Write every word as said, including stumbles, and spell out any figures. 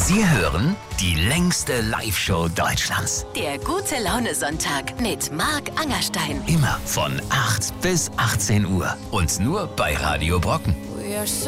Sie hören die längste Live-Show Deutschlands. Der Gute-Laune-Sonntag mit Marc Angerstein. Immer von acht bis achtzehn Uhr. Und nur bei Radio Brocken.